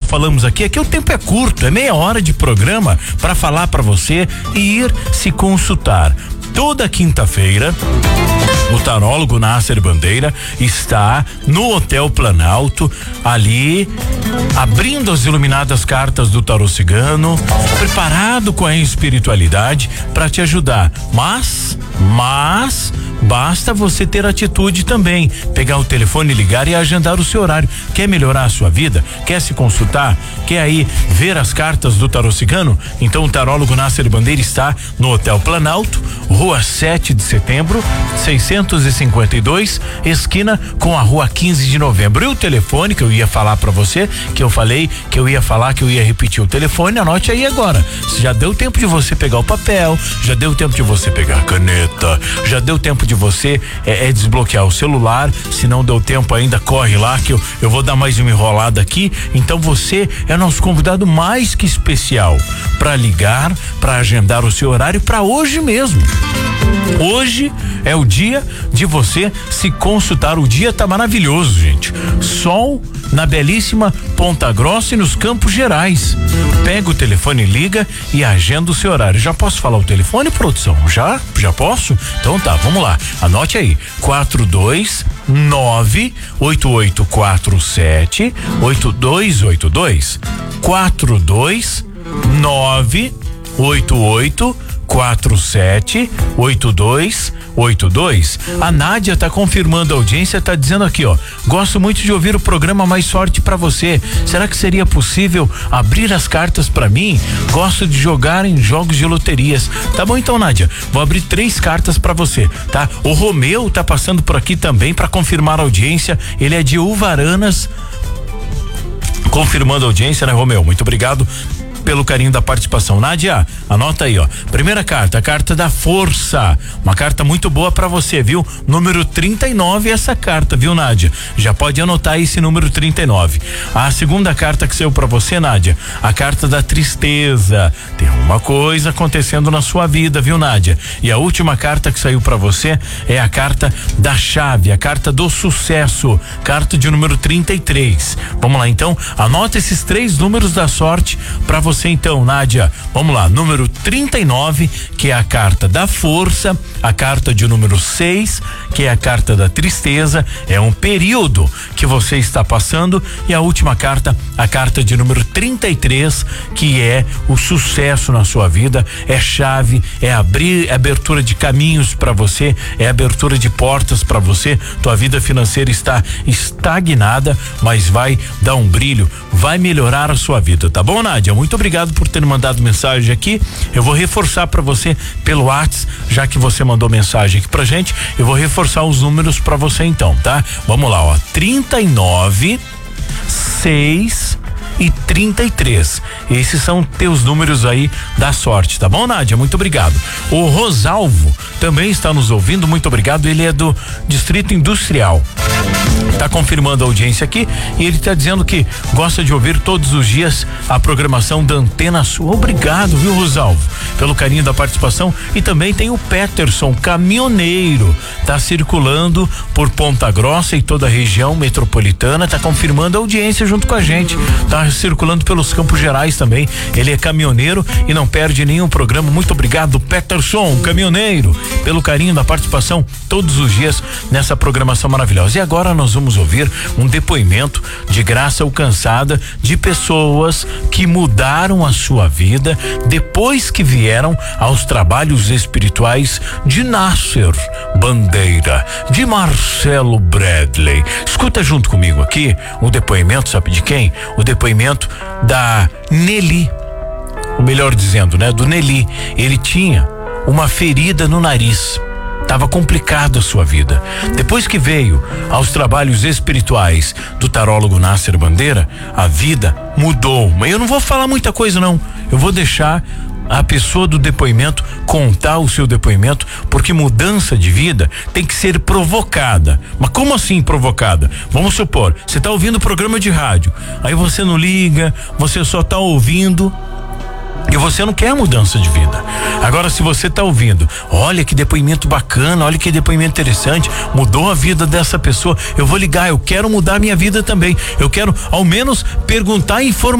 falamos aqui é que o tempo é curto, é meia hora de programa para falar para você e ir se consultar. Toda quinta-feira, o tarólogo Nasser Bandeira está no Hotel Planalto, ali abrindo as iluminadas cartas do tarô cigano, preparado com a espiritualidade para te ajudar. Mas basta você ter atitude também, pegar o telefone, ligar e agendar o seu horário. Quer melhorar a sua vida? Quer se consultar? Quer aí ver as cartas do tarô cigano? Então o tarólogo Nasser Bandeira está no Hotel Planalto, Rua 7 de Setembro, 652, esquina com a Rua 15 de Novembro. E o telefone que eu ia falar para você, que eu falei que eu ia falar, que eu ia repetir o telefone, anote aí agora. Já deu tempo de você pegar o papel, já deu tempo de você pegar a caneta, já deu tempo de você desbloquear o celular. Se não deu tempo ainda, corre lá que eu vou dar mais uma enrolada aqui. Então você é nosso convidado mais que especial para ligar, para agendar o seu horário para hoje mesmo. Hoje é o dia de você se consultar. O dia tá maravilhoso, gente. Sol na belíssima Ponta Grossa e nos Campos Gerais. Pega o telefone, liga e agenda o seu horário. Já posso falar o telefone, produção? Já posso? Então tá, vamos lá. Anote aí. 429-8847-8282. 429-8847-8282. A Nádia tá confirmando a audiência, tá dizendo aqui, ó: gosto muito de ouvir o programa Mais Sorte pra você. Será que seria possível abrir as cartas pra mim? Gosto de jogar em jogos de loterias. Tá bom então, Nádia, vou abrir 3 cartas pra você, tá? O Romeu tá passando por aqui também pra confirmar a audiência. Ele é de Uvaranas, confirmando a audiência, né, Romeu? Muito obrigado pelo carinho da participação. Nádia, anota aí, ó. Primeira carta, a carta da força. Uma carta muito boa pra você, viu? Número 39, essa carta, viu, Nádia? Já pode anotar esse número 39. A segunda carta que saiu pra você, Nádia, a carta da tristeza. Tem uma coisa acontecendo na sua vida, viu, Nádia? E a última carta que saiu pra você é a carta da chave, a carta do sucesso, carta de número 33. Vamos lá, então, anota esses 3 números da sorte pra você, então, Nádia. Vamos lá, número 39, que é a carta da força, a carta de número 6, que é a carta da tristeza, é um período que você está passando, e a última carta, a carta de número 33, que é o sucesso na sua vida, é chave, é abertura de caminhos para você, é abertura de portas para você. Tua vida financeira está estagnada, mas vai dar um brilho, vai melhorar a sua vida, tá bom, Nádia? Muito obrigado por ter mandado mensagem aqui. Eu vou reforçar para você pelo WhatsApp, já que você mandou mensagem aqui pra gente. Eu vou reforçar os números para você então, tá? Vamos lá, ó. 39 6 e 33. Esses são teus números aí da sorte, tá bom, Nádia? Muito obrigado. O Rosalvo também está nos ouvindo, muito obrigado. Ele é do Distrito Industrial. Tá confirmando a audiência aqui e ele tá dizendo que gosta de ouvir todos os dias a programação da Antena Sul. Obrigado, viu, Rosalvo, pelo carinho da participação. E também tem o Peterson, caminhoneiro, tá circulando por Ponta Grossa e toda a região metropolitana, tá confirmando a audiência junto com a gente, tá circulando pelos Campos Gerais também. Ele é caminhoneiro e não perde nenhum programa. Muito obrigado, Peterson, caminhoneiro, pelo carinho da participação todos os dias nessa programação maravilhosa. E agora nós vamos ouvir um depoimento de graça alcançada de pessoas que mudaram a sua vida depois que vieram aos trabalhos espirituais de Nasser Bandeira, de Marcelo Bradley. Escuta junto comigo aqui o depoimento, sabe de quem? O depoimento da Nelly, ou melhor dizendo, né, do Nelly. Ele tinha uma ferida no nariz. Estava complicado a sua vida. Depois que veio aos trabalhos espirituais do tarólogo Nasser Bandeira, a vida mudou. Mas eu não vou falar muita coisa, não. Eu vou deixar a pessoa do depoimento contar o seu depoimento, porque mudança de vida tem que ser provocada. Mas como assim provocada? Vamos supor, você está ouvindo o programa de rádio, aí você não liga, você só está ouvindo e você não quer mudança de vida. Agora, se você está ouvindo, olha que depoimento bacana, olha que depoimento interessante, mudou a vida dessa pessoa, eu vou ligar, eu quero mudar a minha vida também, eu quero ao menos perguntar informações